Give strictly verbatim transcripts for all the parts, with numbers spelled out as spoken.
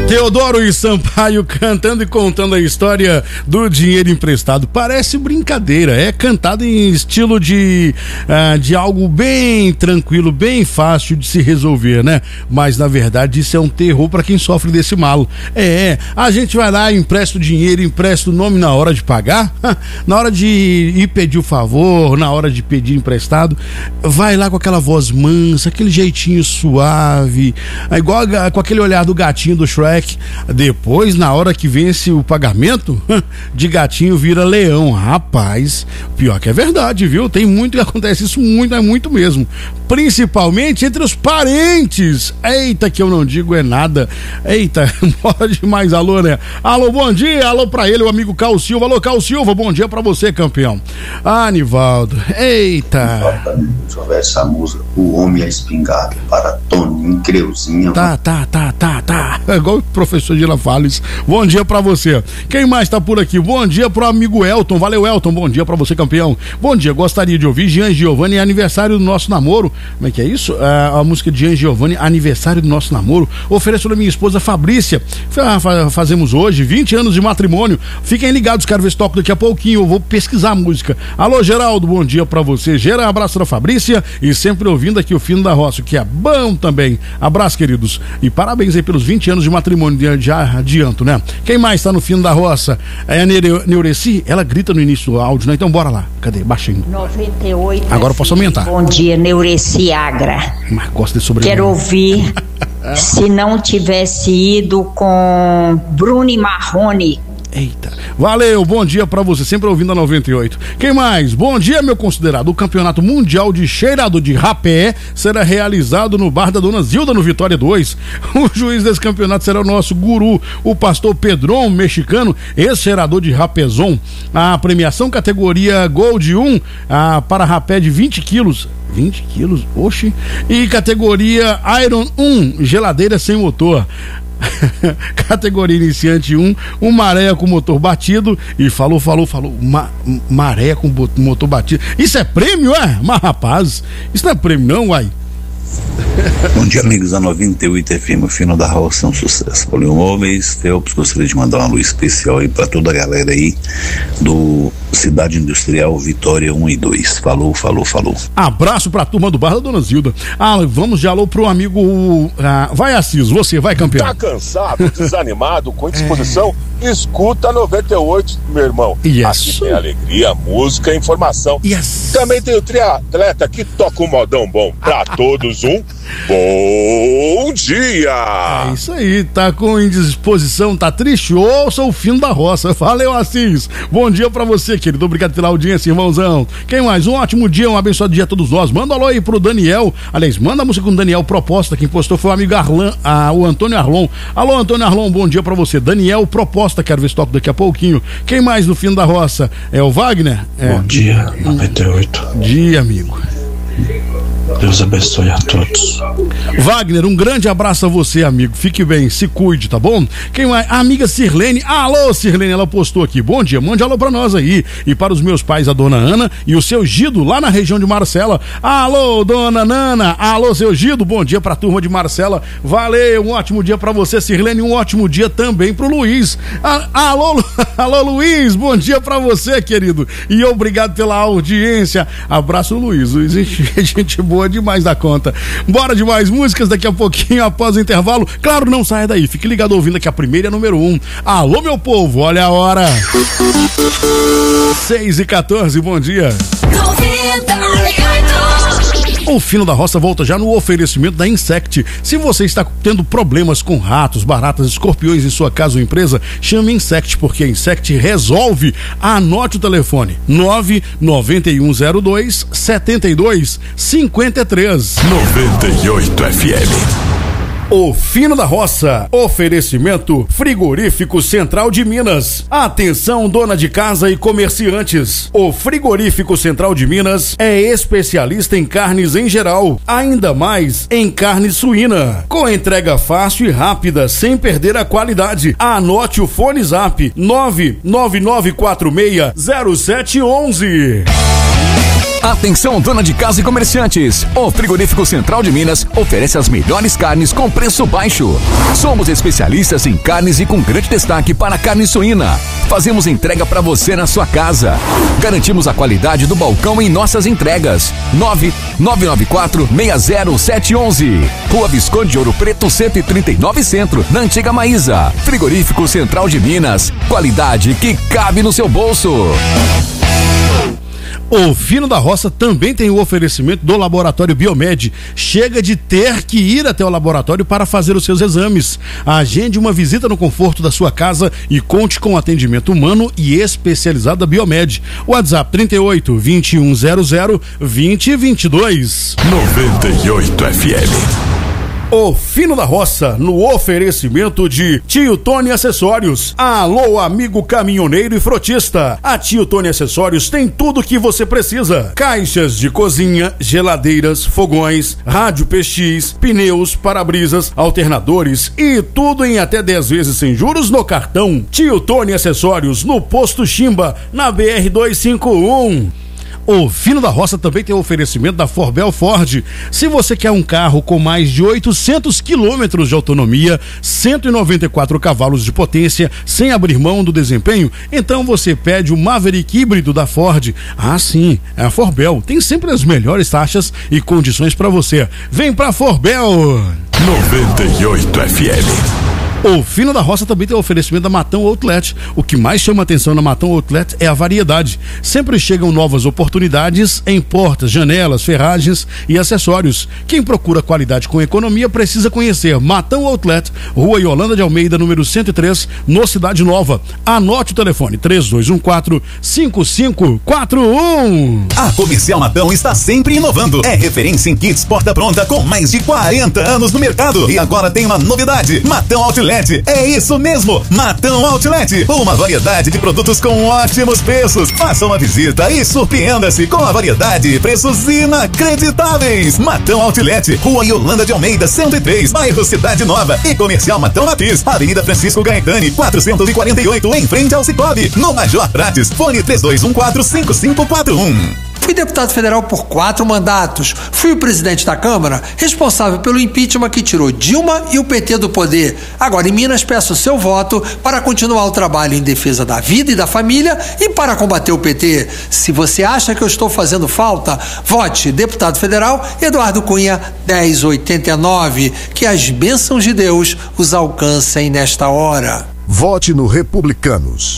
Teodoro e Sampaio cantando e contando a história do dinheiro emprestado. Parece brincadeira, é cantado em estilo de, uh, de algo bem tranquilo, bem fácil de se resolver, né? Mas na verdade isso é um terror para quem sofre desse mal. É, a gente vai lá, empresta o dinheiro, empresta o nome na hora de pagar, na hora de ir pedir o favor, na hora de pedir emprestado, vai lá com aquela voz mansa, aquele jeitinho suave, igual com aquele olhar do gatinho do Shrek. Depois, na hora que vence o pagamento, de gatinho vira leão. Rapaz, pior que é verdade, viu? Tem muito que acontece isso, muito, é muito mesmo. Principalmente entre os parentes. Eita, que eu não digo é nada. Eita, bora demais, alô, né? Alô, bom dia, alô pra ele, o amigo Carl Silva. Alô, Carl Silva, bom dia pra você, campeão. Ah, Nivaldo, eita. Essa música, O Homem e a Espingarda, para Toninho, Creuzinha. Tá, tá, tá, tá, tá. É igual o professor Gila Fales. Bom dia pra você. Quem mais tá por aqui? Bom dia pro amigo Elton. Valeu, Elton. Bom dia pra você, campeão. Bom dia, gostaria de ouvir Jean Giovanni, aniversário do nosso namoro. Como é que é isso? Ah, a música de Jean Giovanni, aniversário do nosso namoro. Ofereço pra minha esposa Fabrícia. Fazemos hoje vinte anos de matrimônio. Fiquem ligados, quero ver se toco daqui a pouquinho. Eu vou pesquisar a música. Alô, Geraldo, bom dia pra você. Gera, abraço da Fabrícia e sempre ouvindo aqui o Fino da Roça, que é bom também. Abraço, queridos. E parabéns aí pelos vinte anos de matrimônio, já adianto, né? Quem mais tá no Fino da Roça? É a Neureci, ela grita no início do áudio, né? Então bora lá. Cadê? Baixinho. noventa e oito. Agora eu posso aumentar. Bom dia, Neureci Agra. Mas gosto de sobrenome. Quero ouvir Se Não Tivesse Ido com Bruno e Marrone. Eita, valeu, bom dia pra você, sempre ouvindo a noventa e oito. Quem mais? Bom dia, meu considerado. O Campeonato Mundial de Cheirador de Rapé será realizado no bar da Dona Zilda, no Vitória dois. O juiz desse campeonato será o nosso guru, o pastor Pedron, mexicano, ex-cheirador de rapezão. A premiação categoria Gold um, a, para rapé de vinte quilos. vinte quilos, oxe. E categoria Iron um, geladeira sem motor. Categoria iniciante um, um maré com motor batido. E falou, falou, falou ma, maré com motor batido. Isso é prêmio, é? Mas rapaz, isso não é prêmio não, uai. Bom dia, amigos da noventa e oito F M, o Fino da Roça é um sucesso. Paulinho Móveis, Felps, gostaria de mandar uma luz especial aí pra toda a galera aí do Cidade Industrial Vitória um e dois. Falou, falou, falou. Abraço pra turma do bar da Dona Zilda. Ah, vamos de alô pro amigo. Ah, vai, Assis, você vai, campeão. Tá cansado, desanimado, com disposição? É. Escuta noventa e oito, meu irmão. Yes. Aqui tem alegria, música e informação. Yes. Também tem o triatleta que toca um modão bom. Pra todos um bom dia. É isso aí, tá com indisposição, tá triste? Ouça o Fino da Roça. Valeu, Assis. Bom dia pra você, querido. Obrigado pela audiência, irmãozão. Quem mais? Um ótimo dia, um abençoado dia a todos nós. Manda um alô aí pro Daniel. Aliás, manda a música com o Daniel Proposta. Quem postou foi o amigo Arlan, ah, o Antônio Arlon. Alô, Antônio Arlon, bom dia pra você. Daniel Proposta, quero ver se toco daqui a pouquinho. Quem mais no Fino da Roça? É o Wagner? É. Bom dia, noventa e oito. Dia, amigo. Deus abençoe a todos. Wagner, um grande abraço a você, amigo. Fique bem, se cuide, tá bom? Quem mais? A amiga Sirlene. Alô, Sirlene, ela postou aqui. Bom dia, mande alô pra nós aí. E para os meus pais, a dona Ana e o seu Gido, lá na região de Marcela. Alô, dona Nana. Alô, seu Gido. Bom dia pra turma de Marcela. Valeu, um ótimo dia pra você, Sirlene. Um ótimo dia também pro Luiz. Alô, alô, Luiz. Bom dia pra você, querido. E obrigado pela audiência. Abraço, Luiz. Luiz, gente boa demais da conta. Bora de mais músicas daqui a pouquinho após o intervalo. Claro, não saia daí, fique ligado ouvindo que a primeira é a número um. Alô, meu povo, olha a hora. seis e quatorze, bom dia. O Fino da Roça volta já no oferecimento da Insect. Se você está tendo problemas com ratos, baratas, escorpiões em sua casa ou empresa, chame Insect, porque a Insect resolve. Anote o telefone: nove nove um zero dois sete dois cinco três. noventa e oito F M. O Fino da Roça, oferecimento Frigorífico Central de Minas. Atenção, dona de casa e comerciantes. O Frigorífico Central de Minas é especialista em carnes em geral, ainda mais em carne suína, com entrega fácil e rápida, sem perder a qualidade. Anote o fone zap nove nove nove quatro seis zero sete um um. Atenção, dona de casa e comerciantes. O Frigorífico Central de Minas oferece as melhores carnes com preço baixo. Somos especialistas em carnes e com grande destaque para a carne suína. Fazemos entrega para você na sua casa. Garantimos a qualidade do balcão em nossas entregas. nove nove nove quatro seis zero sete um um. Rua Visconde de Ouro Preto, cento e trinta e nove Centro, na Antiga Maísa. Frigorífico Central de Minas. Qualidade que cabe no seu bolso. O Fino da Roça também tem o oferecimento do Laboratório Biomed. Chega de ter que ir até o laboratório para fazer os seus exames. Agende uma visita no conforto da sua casa e conte com atendimento humano e especializado da Biomed. WhatsApp trinta e oito, vinte e um zero zero, vinte e vinte e dois. noventa e oito F M. O Fino da Roça, no oferecimento de Tio Tony Acessórios. Alô, amigo caminhoneiro e frotista. A Tio Tony Acessórios tem tudo que você precisa: caixas de cozinha, geladeiras, fogões, rádio P X, pneus, para-brisas, alternadores e tudo em até dez vezes sem juros no cartão. Tio Tony Acessórios, no Posto Chimba, na B R duzentos e cinquenta e um. O Fino da Roça também tem o oferecimento da Forbel Ford. Se você quer um carro com mais de oitocentos quilômetros de autonomia, cento e noventa e quatro cavalos de potência, sem abrir mão do desempenho, então você pede o Maverick híbrido da Ford. Ah, sim, a Forbel tem sempre as melhores taxas e condições para você. Vem pra Forbel! noventa e oito F M. O Fino da Roça também tem o oferecimento da Matão Outlet. O que mais chama atenção na Matão Outlet é a variedade. Sempre chegam novas oportunidades em portas, janelas, ferragens e acessórios. Quem procura qualidade com economia precisa conhecer Matão Outlet, Rua Yolanda de Almeida, número cento e três, no Cidade Nova. Anote o telefone três dois um quatro, cinco cinco quatro um. A Comercial Matão está sempre inovando. É referência em kits porta pronta com mais de quarenta anos no mercado. E agora tem uma novidade: Matão Outlet. É isso mesmo, Matão Outlet, uma variedade de produtos com ótimos preços. Faça uma visita e surpreenda-se com a variedade e preços inacreditáveis. Matão Outlet, Rua Yolanda de Almeida, cento e três, bairro Cidade Nova, e Comercial Matão Matriz, Avenida Francisco Gaetani, quatrocentos e quarenta e oito, em frente ao Cicobi, no Major Prates. Fone três dois um quatro, cinco cinco quatro um. Fui deputado federal por quatro mandatos. Fui o presidente da Câmara, responsável pelo impeachment que tirou Dilma e o P T do poder. Agora, em Minas, peço o seu voto para continuar o trabalho em defesa da vida e da família e para combater o P T. Se você acha que eu estou fazendo falta, vote deputado federal Eduardo Cunha dez oitenta e nove. Que as bênçãos de Deus os alcancem nesta hora. Vote no Republicanos.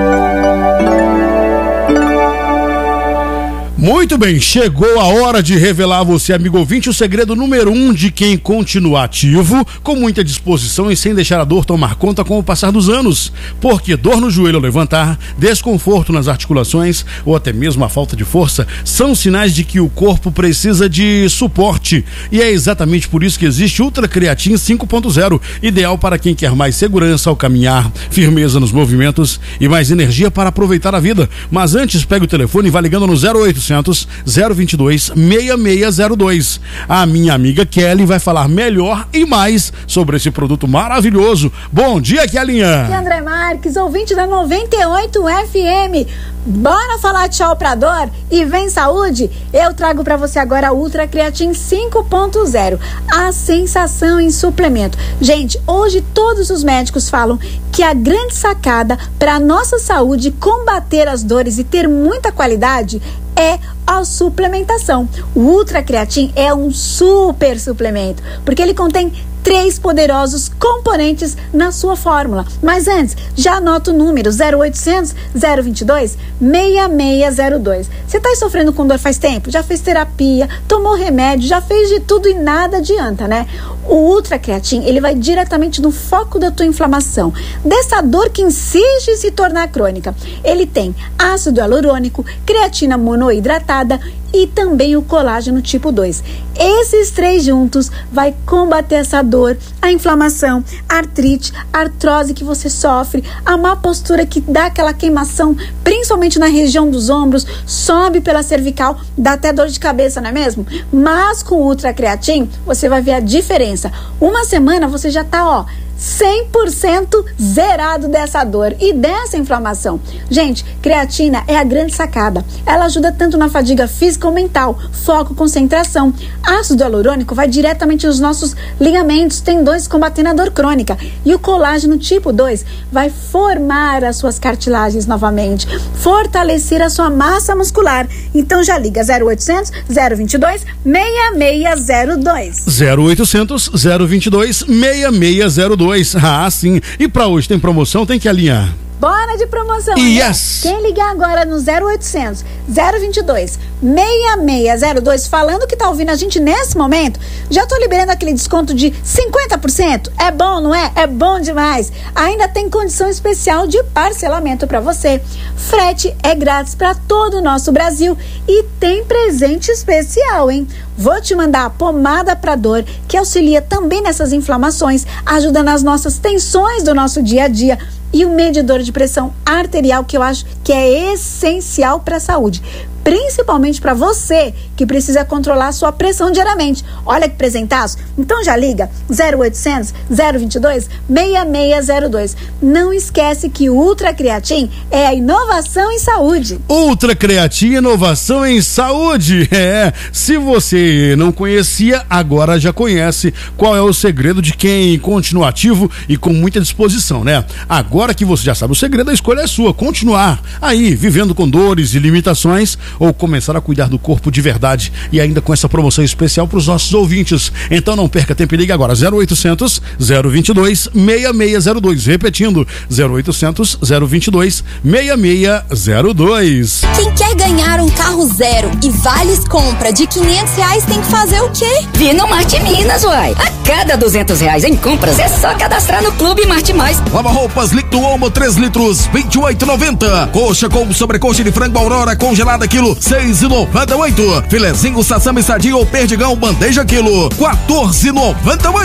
Muito bem, chegou a hora de revelar a você, amigo ouvinte, o segredo número um de quem continua ativo, com muita disposição e sem deixar a dor tomar conta com o passar dos anos. Porque dor no joelho ao levantar, desconforto nas articulações ou até mesmo a falta de força são sinais de que o corpo precisa de suporte. E é exatamente por isso que existe Ultra Creatine cinco ponto zero, ideal para quem quer mais segurança ao caminhar, firmeza nos movimentos e mais energia para aproveitar a vida. Mas antes, pega o telefone e vá ligando no zero oitocentos, zero vinte e dois, seis seis zero dois. A minha amiga Kelly vai falar melhor e mais sobre esse produto maravilhoso. Bom dia, Kellinha. Aqui André Marques, ouvinte da noventa e oito F M. Bora falar tchau pra dor e vem saúde? Eu trago pra você agora a Ultra Creatine cinco ponto zero, a sensação em suplemento. Gente, hoje todos os médicos falam que a grande sacada pra nossa saúde combater as dores e ter muita qualidade é a suplementação. O Ultra Creatine é um super suplemento, porque ele contém três poderosos componentes na sua fórmula. Mas antes, já anota o número zero oitocentos, zero vinte e dois, seis seis zero dois. Você está sofrendo com dor faz tempo? Já fez terapia, tomou remédio, já fez de tudo e nada adianta, né? O Ultra Creatine, ele vai diretamente no foco da tua inflamação, dessa dor que insiste em se tornar crônica. Ele tem ácido hialurônico, creatina monoidratada e também o colágeno tipo dois. Esses três juntos vai combater essa dor, a inflamação, a artrite, a artrose que você sofre, a má postura que dá aquela queimação, principalmente na região dos ombros, sobe pela cervical, dá até dor de cabeça, não é mesmo? Mas com o Ultra Creatine, você vai ver a diferença. Uma semana você já tá, ó, cem por cento zerado dessa dor e dessa inflamação. Gente, creatina é a grande sacada. Ela ajuda tanto na fadiga física ou mental, foco, concentração. Ácido hialurônico vai diretamente nos nossos ligamentos, tendões, combatendo a dor crônica. E o colágeno tipo dois vai formar as suas cartilagens novamente, fortalecer a sua massa muscular. Então já liga zero oitocentos, zero vinte e dois, seis seis zero dois. zero oitocentos, zero vinte e dois, seis seis zero dois. Ah, sim. E pra hoje tem promoção, tem que alinhar. Bora de promoção. Yes. Quem ligar agora no zero oitocentos, zero vinte e dois, seis seis zero dois falando que tá ouvindo a gente nesse momento, já tô liberando aquele desconto de cinquenta por cento. É bom, não é? É bom demais. Ainda tem condição especial de parcelamento para você. Frete é grátis para todo o nosso Brasil e tem presente especial, hein? Vou te mandar a pomada para dor, que auxilia também nessas inflamações, ajuda nas nossas tensões do nosso dia a dia, e o medidor de pressão arterial, que eu acho que é essencial para a saúde, principalmente para você que precisa controlar a sua pressão diariamente. Olha que presentaço. Então já liga zero oitocentos, zero vinte e dois, seis seis zero dois. Não esquece que o Ultra Creatin é a inovação em saúde. Ultra Creatin, inovação em saúde. É, se você não conhecia, agora já conhece. Qual é o segredo de quem continua ativo e com muita disposição, né? Agora que você já sabe o segredo, a escolha é sua. Continuar aí, vivendo com dores e limitações, ou começar a cuidar do corpo de verdade, e ainda com essa promoção especial para os nossos ouvintes. Então não perca tempo e ligue agora zero oitocentos, zero vinte e dois, seis seis zero dois, repetindo zero oitocentos, zero vinte e dois, seis seis zero dois. Quem quer ganhar um carro zero e vales compra de quinhentos reais tem que fazer o quê? Vir no Marte Minas, uai. A cada duzentos reais em compras é só cadastrar no Clube Marte Mais. Lava roupas líquido Omo três litros, vinte e oito e noventa. Coxa com sobrecoxa de frango Aurora congelada quilo seis e noventa e oito. Filezinho sassami sardinha ou perdigão bandeja quilo quatorze e noventa e oito.